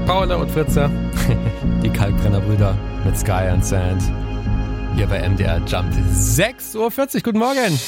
Paula und Fritze, die Kalkbrennerbrüder mit Sky and Sand. Hier bei MDR Jump. 6.40 Uhr, guten Morgen.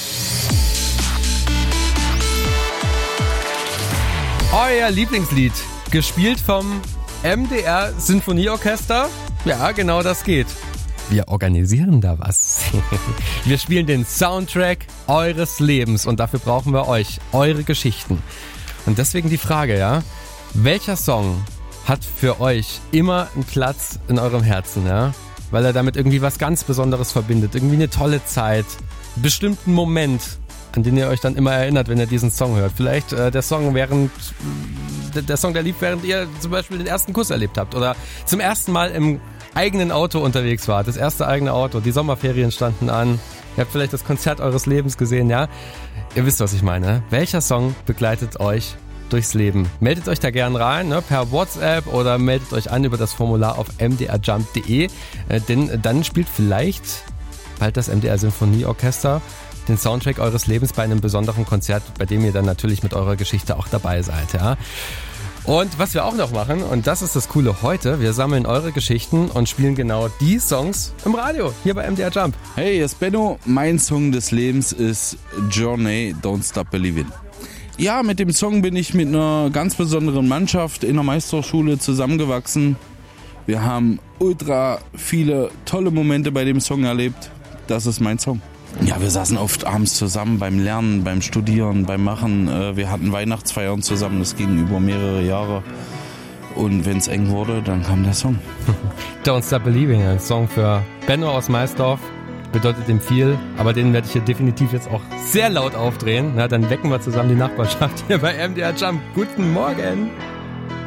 Euer Lieblingslied, gespielt vom MDR Sinfonieorchester. Ja, genau das geht. Wir organisieren da was. Wir spielen den Soundtrack eures Lebens und dafür brauchen wir euch, eure Geschichten. Und deswegen die Frage, ja, welcher Song hat für euch immer einen Platz in eurem Herzen, ja? Weil er damit irgendwie was ganz Besonderes verbindet, irgendwie eine tolle Zeit, einen bestimmten Moment, an den ihr euch dann immer erinnert, wenn ihr diesen Song hört. Vielleicht der Song, der lief, während ihr zum Beispiel den ersten Kuss erlebt habt oder zum ersten Mal im eigenen Auto unterwegs wart, das erste eigene Auto, die Sommerferien standen an, ihr habt vielleicht das Konzert eures Lebens gesehen, ja? Ihr wisst, was ich meine. Welcher Song begleitet euch durchs Leben? Meldet euch da gern rein, ne, per WhatsApp oder meldet euch an über das Formular auf mdrjump.de, denn dann spielt vielleicht bald das MDR Sinfonieorchester den Soundtrack eures Lebens bei einem besonderen Konzert, bei dem ihr dann natürlich mit eurer Geschichte auch dabei seid, ja. Und was wir auch noch machen, und das ist das Coole heute, wir sammeln eure Geschichten und spielen genau die Songs im Radio, hier bei MDR Jump. Hey, hier ist Benno. Mein Song des Lebens ist Journey, Don't Stop Believin'. Ja, mit dem Song bin ich mit einer ganz besonderen Mannschaft in der Meisterschule zusammengewachsen. Wir haben ultra viele tolle Momente bei dem Song erlebt. Das ist mein Song. Ja, wir saßen oft abends zusammen beim Lernen, beim Studieren, beim Machen. Wir hatten Weihnachtsfeiern zusammen, das ging über mehrere Jahre. Und wenn es eng wurde, dann kam der Song. Don't Stop Believing, ein Song für Benno aus Maisdorf. Bedeutet ihm viel, aber den werde ich hier definitiv jetzt auch sehr laut aufdrehen. Na, dann wecken wir zusammen die Nachbarschaft hier bei MDR Jump. Guten Morgen!